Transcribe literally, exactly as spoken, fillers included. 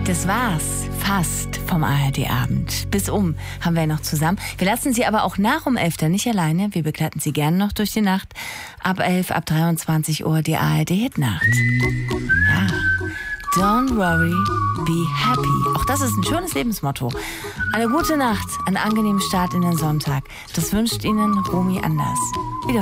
Das war's fast vom A R D-Abend. Bis um haben wir noch zusammen. Wir lassen Sie aber auch nach um elf dann nicht alleine. Wir begleiten Sie gerne noch durch die Nacht. Ab elf, ab dreiundzwanzig Uhr die A R D-Hitnacht. Ja. Don't worry, be happy. Auch das ist ein schönes Lebensmotto. Eine gute Nacht, einen angenehmen Start in den Sonntag. Das wünscht Ihnen Romy Anders. Wieder